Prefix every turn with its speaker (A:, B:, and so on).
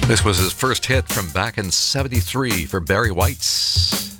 A: This was his first hit from back in '73 for Barry White's